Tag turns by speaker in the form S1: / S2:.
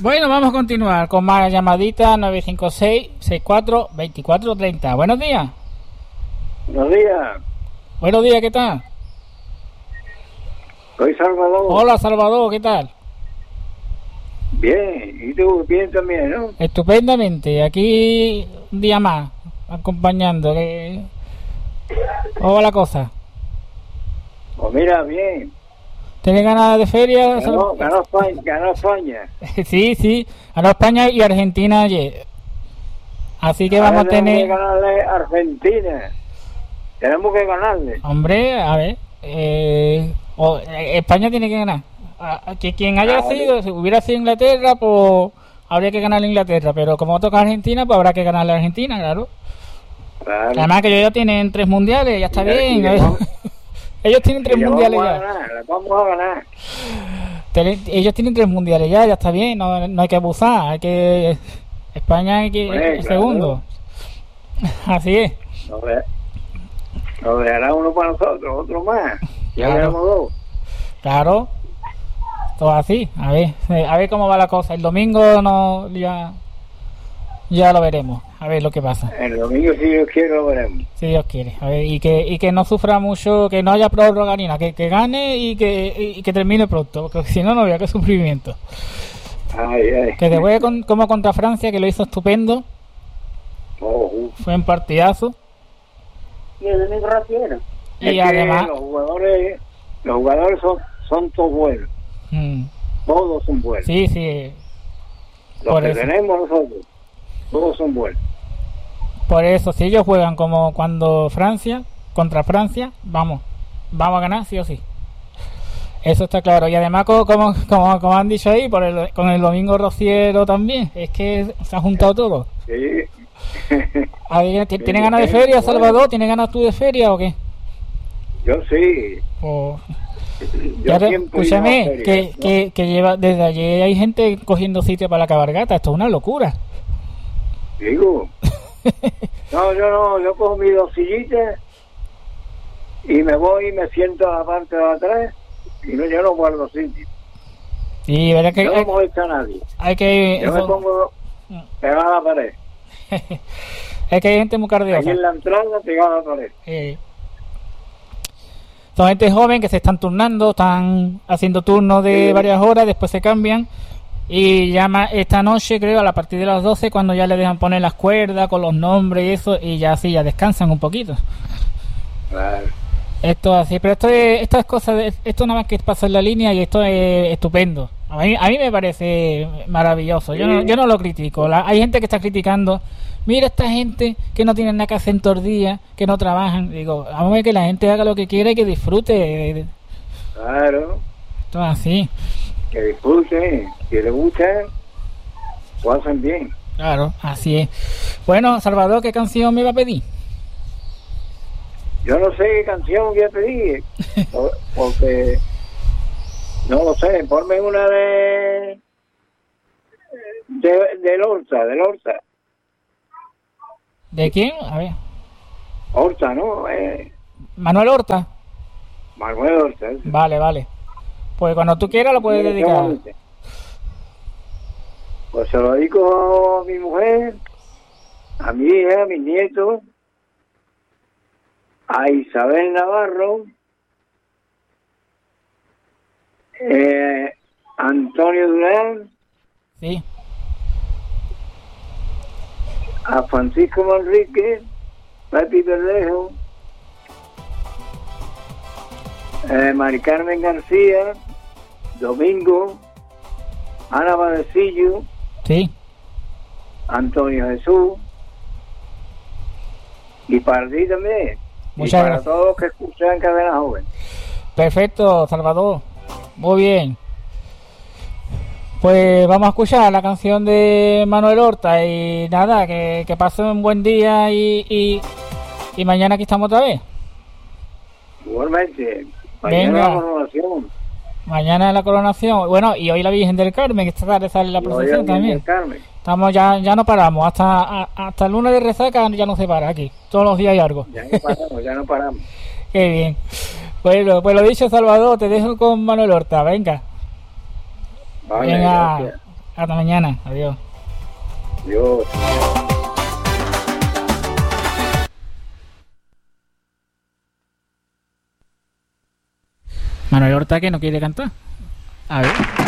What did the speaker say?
S1: Bueno, vamos a continuar con más llamaditas. 956-64-2430. Buenos días.
S2: Buenos días.
S1: Buenos días, ¿qué tal?
S2: Soy Salvador.
S1: Hola, Salvador, ¿qué tal?
S2: Bien, y tú bien también, ¿no?
S1: Estupendamente. Aquí un día más, acompañando. ¿Cómo va la cosa?
S2: Pues mira, bien.
S1: ¿Tienes ganas de feria?
S2: Ganó España.
S1: Sí, ganó España y Argentina ayer. Así que vamos a tener...
S2: Tenemos que ganarle a Argentina. Tenemos que ganarle.
S1: Hombre, a ver... España tiene que ganar. Que quien haya sido, si hubiera sido Inglaterra, pues habría que ganarle a Inglaterra. Pero como toca Argentina, pues habrá que ganarle a Argentina, claro. Además que ellos ya tienen 3 mundiales, ya está bien. Ellos tienen 3 mundiales ya.
S2: Vamos a ganar.
S1: Ellos tienen 3 mundiales ya está bien. No hay que abusar. España hay que el segundo. Así es.
S2: Nos dejará uno para nosotros, otro más. Ya tenemos 2.
S1: Claro. Todo así. A ver cómo va la cosa. El domingo ya lo veremos. A ver lo que pasa.
S2: El domingo, si Dios quiere, lo veremos.
S1: Si Dios quiere. A ver, y que no sufra mucho, que no haya prórroga ni nada, que gane y que termine pronto, porque si no, no vea qué sufrimiento.
S2: Ay.
S1: Que después como contra Francia, que lo hizo estupendo. Fue un partidazo.
S2: Y el domingo raciero.
S1: Y además
S2: los jugadores son todos buenos. Todos son buenos.
S1: Sí.
S2: Los que tenemos nosotros, todos son buenos.
S1: Por eso, si ellos juegan como cuando contra Francia, vamos a ganar sí o sí. Eso está claro. Y además, como han dicho ahí, con el domingo rociero también, es que se ha juntado todo.
S2: Sí.
S1: ¿Tienes ganas de feria, Salvador? ¿Tienes ganas tú de feria o qué?
S2: Yo sí.
S1: Escúchame, que lleva desde ayer hay gente cogiendo sitio para la cabalgata. Esto es una locura.
S2: Digo. Yo cojo mis 2 sillitas y me voy y me siento a la parte de atrás y yo no guardo sitio.
S1: Y verás que
S2: no me molesta a nadie.
S1: Yo
S2: me pongo pegado a la pared.
S1: Es que hay gente muy cardiosa.
S2: Ahí en la entrada pegado a la pared.
S1: Son gente joven que se están turnando, están haciendo turnos de varias horas, después se cambian. Y llama esta noche, creo, a partir de las 12, cuando ya le dejan poner las cuerdas con los nombres y eso, y ya así ya descansan un poquito.
S2: Claro.
S1: Esto así, pero esto es cosas, esto nada más que pasa en la línea y esto es estupendo. A mí me parece maravilloso. Yo no lo critico. Hay gente que está criticando. Mira esta gente que no tienen nada que hacer en todo el día, que no trabajan. Digo, vamos a ver que la gente haga lo que quiera y que disfrute.
S2: Claro.
S1: Esto así.
S2: Que disfruten, que les guste, lo hacen bien.
S1: Claro, así es. Bueno, Salvador, ¿qué canción me va a pedir?
S2: Yo no sé qué canción voy a pedir, porque no lo sé. Ponme una de Horta.
S1: ¿De quién? A ver.
S2: Horta, ¿no?
S1: Manuel Horta.
S2: Manuel Horta.
S1: Vale. Pues cuando tú quieras lo puedes dedicar.
S2: Pues se lo dedico a mi mujer, a mi hija, a mis nietos, a Isabel Navarro, Antonio Durán,
S1: sí,
S2: a Francisco Manrique, Pepi Berlejo, Mari Carmen García, Domingo, Ana Badecillo,
S1: sí,
S2: Antonio Jesús, y para ti también.
S1: Muchas
S2: gracias. Para todos los que escuchan Cadena Joven.
S1: Perfecto, Salvador. Muy bien. Pues vamos a escuchar la canción de Manuel Horta y nada, que pasen un buen día y mañana aquí estamos otra vez.
S2: Igualmente. Mañana la coronación.
S1: Mañana la coronación. Bueno, y hoy la Virgen del Carmen, que esta tarde sale la procesión también. Estamos ya no paramos. Hasta el lunes de resaca ya no se para aquí. Todos los días hay algo.
S2: Ya no paramos.
S1: Qué bien. Bueno, pues lo dicho, Salvador, te dejo con Manuel Horta. Venga.
S2: Vale,
S1: venga.
S2: Gracias.
S1: Hasta mañana. Adiós.
S2: Dios.
S1: Manuel Horta, que no quiere cantar. A ver.